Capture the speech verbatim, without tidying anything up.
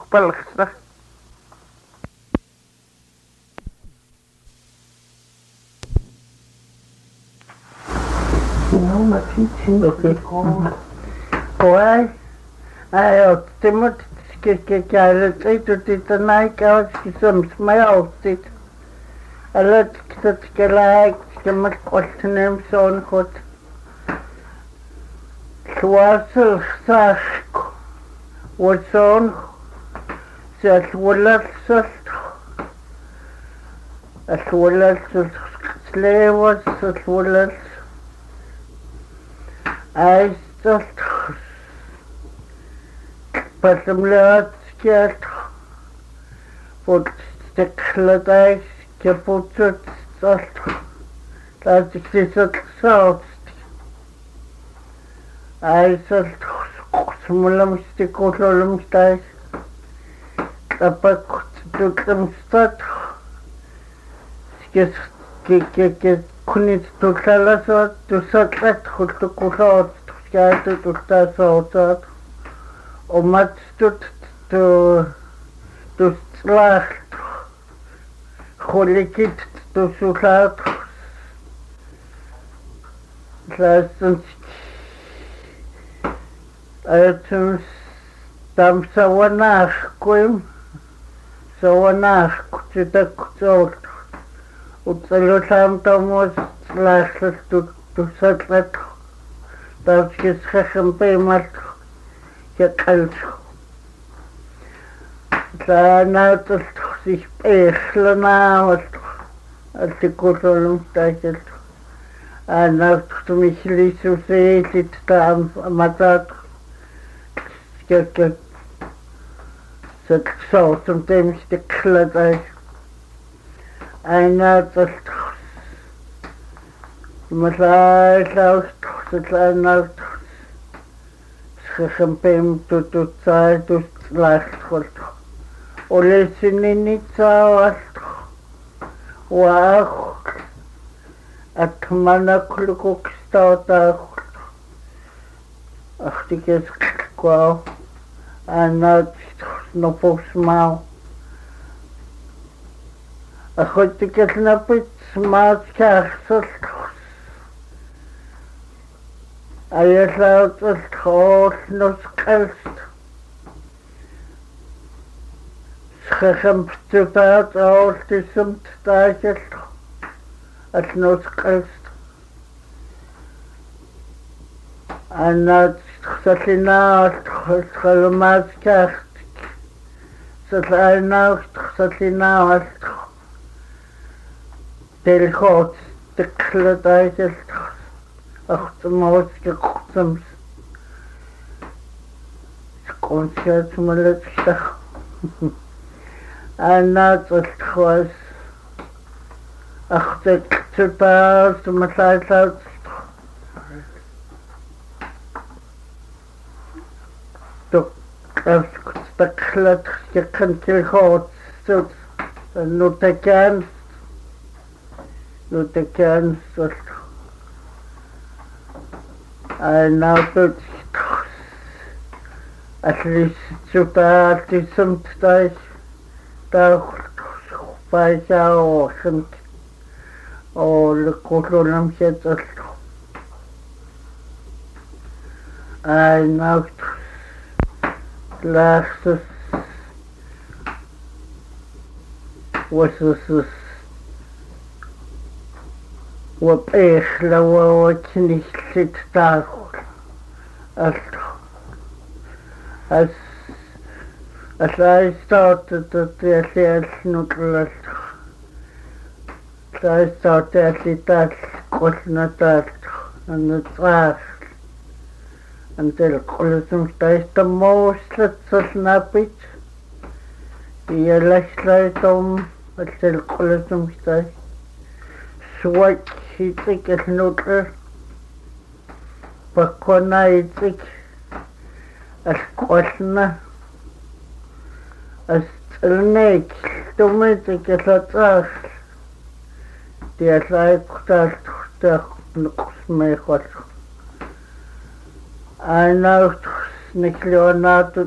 palqsa no ma teaching okay why I timot ke ke kare tu tu nai ka some smile sit a lot that ke like ke mat qoltnem son khot twasil sach وصون سات ولد سات الولد سليوس الولد عايز سات بسملات كات فوت تكلتايس كبوتت سات لازم تسات سات عايز سات Смолам стеколом стать, а пак тут там стать, скес ке ке ке кунит тут лазат, тут сатлет хут кухот, скай тут тут саут, омат тут тут тут слах, холикит тут сухат, лазан это там саванах коим саванах кучета кучот уцелотам там слашло тут тут сатлет там скис хахам пеймат я кальчу да на то sich пехлана вот артикулом стакет а на то mich лису сеет там матат как so sometimes the clutter einer das masai laut das einer schempem tu tu sai tu last halt ole sininitsa wa atmana klukuk stata ach dikes kwao ana no posmao a khot dikes na pit smaat kaxsel ayesla tos khol nos kalst schacham ptupat aol tisum tachel at nos kalst ana Satlina Khalmat Kacht Satlina Satlina Telkhot Teklatayel Achtmos Gekotsams Konzert Maletach Ana Tkhwas Achtek Tpar Matlaut Staklet gekenteel hot so no te kan no te kan so I now put at least so that is some stage da by jou gent o le kolonam set I now last was this what ich la wat nicht sit da as as as I started to tell nuclear I started to tell kosnatat and the trash until колесом стоит там может соснапить и лежит там until колесом стоит свой хитик внутрь поконайтик аскосна астельник думаете это der sei kutast der nukosmehot Einer nicht Leonardo